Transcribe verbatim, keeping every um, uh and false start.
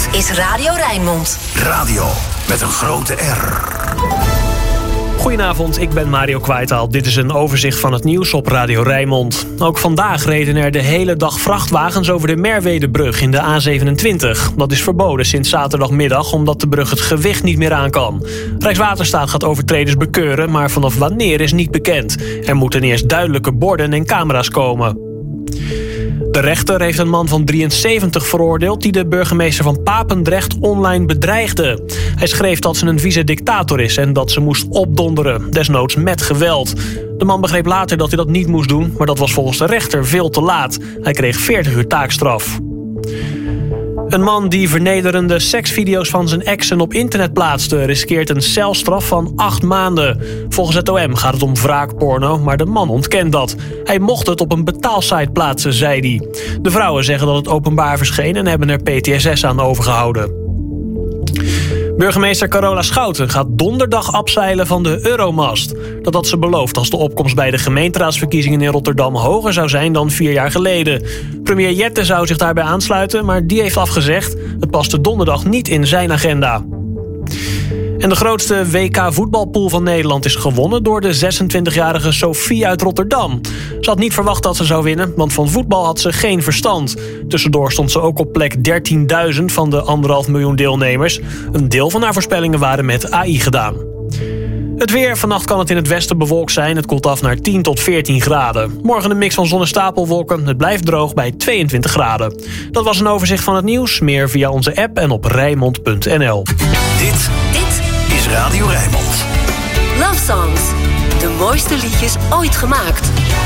Dit is Radio Rijnmond. Radio met een grote R. Goedenavond, ik ben Mario Kwijtaal. Dit is een overzicht van het nieuws op Radio Rijnmond. Ook vandaag reden er de hele dag vrachtwagens over de Merwedebrug in de A zevenentwintig. Dat is verboden sinds zaterdagmiddag omdat de brug het gewicht niet meer aan kan. Rijkswaterstaat gaat overtreders bekeuren, maar vanaf wanneer is niet bekend. Er moeten eerst duidelijke borden en camera's komen. De rechter heeft een man van drieënzeventig veroordeeld die de burgemeester van Papendrecht online bedreigde. Hij schreef dat ze een vieze dictator is en dat ze moest opdonderen, desnoods met geweld. De man begreep later dat hij dat niet moest doen, maar dat was volgens de rechter veel te laat. Hij kreeg veertig uur taakstraf. Een man die vernederende seksvideo's van zijn exen op internet plaatste riskeert een celstraf van acht maanden. Volgens het O M gaat het om wraakporno, maar de man ontkent dat. Hij mocht het op een betaalsite plaatsen, zei hij. De vrouwen zeggen dat het openbaar verscheen en hebben er P T S S aan overgehouden. Burgemeester Carola Schouten gaat donderdag afzeilen van de Euromast. Dat had ze beloofd als de opkomst bij de gemeenteraadsverkiezingen in Rotterdam hoger zou zijn dan vier jaar geleden. Premier Jette zou zich daarbij aansluiten, maar die heeft afgezegd. Het paste donderdag niet in zijn agenda. En de grootste W K voetbalpool van Nederland is gewonnen door de zesentwintigjarige Sophie uit Rotterdam. Ze had niet verwacht dat ze zou winnen, want van voetbal had ze geen verstand. Tussendoor stond ze ook op plek dertienduizend van de anderhalf miljoen deelnemers. Een deel van haar voorspellingen waren met A I gedaan. Het weer. Vannacht kan het in het westen bewolkt zijn. Het koelt af naar tien tot veertien graden. Morgen een mix van zon en stapelwolken. Het blijft droog bij tweeëntwintig graden. Dat was een overzicht van het nieuws. Meer via onze app en op rijnmond punt n l. Dit, dit is Radio Rijnmond. Love Songs. De mooiste liedjes ooit gemaakt.